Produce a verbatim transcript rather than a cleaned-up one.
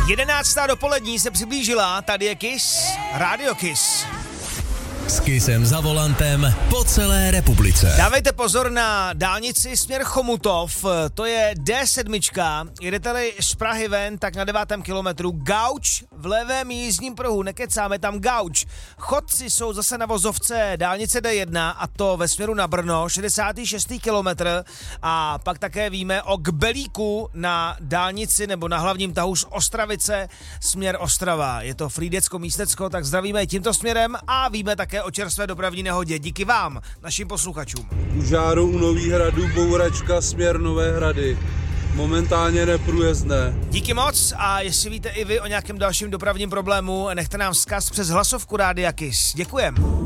jedenáctá dopolední se přiblížila, tady je Kiss, Radio Kiss. S Kissem za volantem po celé republice. Dávejte pozor na dálnici směr Chomutov, to je D sedm, jedete-li z Prahy ven, tak na devátém kilometru gauč v levém jízdním pruhu, nekecáme tam gauč. Chodci jsou zase na vozovce dálnice D jedna a to ve směru na Brno, šedesátý šestý kilometr a pak také víme o Kbelíku na dálnici nebo na hlavním tahu z Ostravice směr Ostrava. Je to Frýdecko-Místecko, tak zdravíme tímto směrem a víme také o čerstvé dopravní nehodě. Díky vám, našim posluchačům. U Žáru u Nových Hradů bouračka směr Nové Hrady. Momentálně neprůjezdné. Díky moc a jestli víte i vy o nějakém dalším dopravním problému, nechte nám vzkaz přes hlasovku Rádia Kiss. Děkujem.